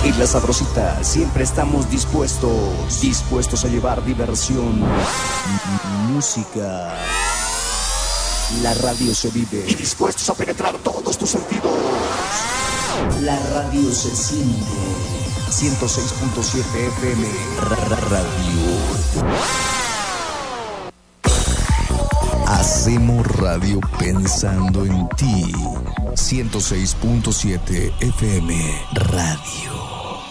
En La Sabrosita siempre estamos dispuestos a llevar diversión, música. La radio se vive y dispuestos a penetrar todos tus sentidos. La radio se siente. 106.7 FM Radio. Hacemos radio pensando en ti. 106.7 FM Radio.